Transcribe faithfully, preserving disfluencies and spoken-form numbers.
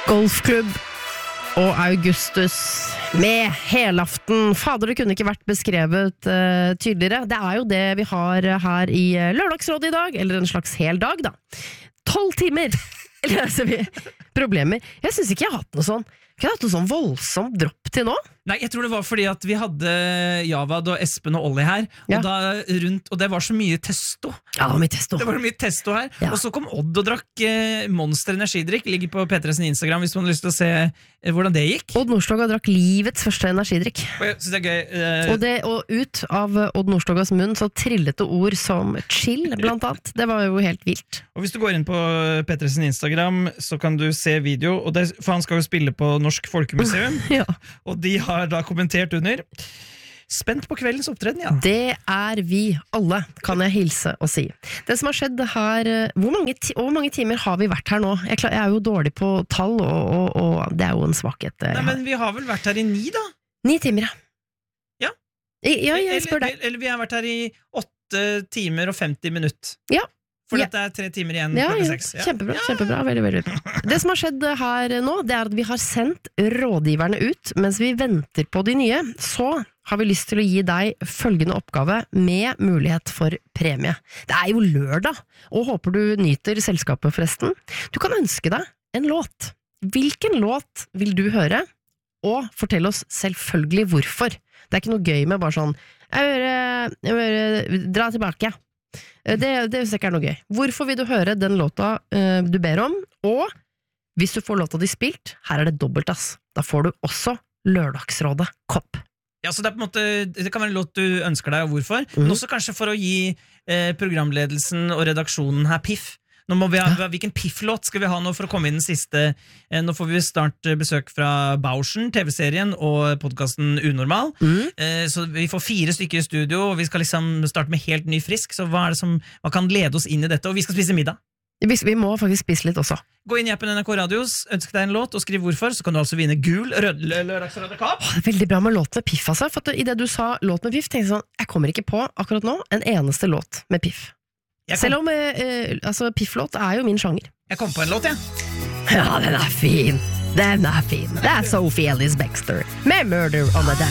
Golfklubb og Augustus med helaften. Fader, det kunne ikke vært beskrevet uh, tydeligere. Det er jo det vi har her i Lørdagsrådet i dag, eller en slags hel dag da. Tolv timer! Eller altså, vi, problemer. Jeg synes ikke jeg har hatt noe sånn. Ikke hatt noe sånn voldsomt dropp til nå. Nei, jeg tror det var fordi at vi hadde Javad og Espen og Olli her, og, Ja. da rundt, og det var så mye testo. Ja, det var mye testo. Det var mye testo her. Ja. Og så kom Odd og drakk eh, Monster energidrikk. Ligger på P tre sin Instagram hvis man har lyst til å se eh, hvordan det gikk. Odd Nordstoga drakk livets første energidrikk. Og jeg synes det er gøy. Eh, Og, det, og ut av Odd Nordstogas munn så trillet det ord som chill, blant annet. Det var jo helt vilt. og hvis du går inn på P tre sin Instagram, så kan du se video, og det, for han skal jo spille på Norsk Folkemuseum, Ja. og de har da kommentert under. Spent på kveldens opptreden, ja. Det er vi alle, kan jeg hilse og si. Det som har skjedd her, hvor mange, ti, hvor mange timer har vi vært her nå? Jeg, klar, jeg er jo dårlig på tall, og, og, og det er jo en svakhet. jeg Nei, har. men vi har vel vært her i ni, da? Ni timer, ja. Ja. I- Ja, jeg spør eller, deg. eller vi har vært her i åtte timer og femti minutt. Ja. For Ja. det er tre timer igjen Ja, klokka ja, seks. Ja. kjempebra, kjempebra, veldig, veldig bra. Det som har skjedd her nå, det er at vi har sendt rådgiverne ut, mens vi venter på de nye, så har vi lyst til å gi deg følgende oppgave med mulighet for premie. Det er jo lørdag, og håper du nyter selskapet forresten. Du kan ønske deg en låt. Hvilken låt vil du høre? Og fortell oss selvfølgelig hvorfor. Det er ikke noe gøy med bare sånn, jeg vil høre, jeg vil høre, dra tilbake. Det, det synes jeg ikke er noe gøy. Hvorfor vil du høre den låta uh, du ber om? Og hvis du får låta di spilt, her er det dobbelt ass. Da får du også Lørdagsrådet kopp. Ja, så det, er på en måte, det kan være en låt du ønsker deg, og hvorfor. Mhm. Men også kanskje for å gi eh, programledelsen og redaksjonen her piff. Nå må vi ha, Hvilken pifflåt skal vi ha nå for å komme inn den siste? Eh, nå får vi snart eh, besøk fra Bauschen, T V-serien, og podcasten Unormal. Mm. Eh, så vi får fire stykker i studio, og vi skal liksom starte med helt ny frisk. Så hva er det som hva kan lede oss inn i dette? Og vi skal spise middag. Vi, vi må faktisk spise litt også. Gå inn i appen N R K Radios, ønsk deg en låt og skriv hvorfor, så kan du altså vinne gul rød, lørdagsrøde kapp. Åh, det er veldig bra med låt med piff, altså. For at i det du sa låt med piff, tenkte jeg sånn, jeg kommer ikke på akkurat nå en eneste låt med piff. Jeg kom, Selv om eh, eh, altså, pifflåt er jo min sjanger. jeg kom på en låt, jeg. Ja, den er fin. Den er fin. Det er Sophie Ellis Bextor med Murder on the Dance.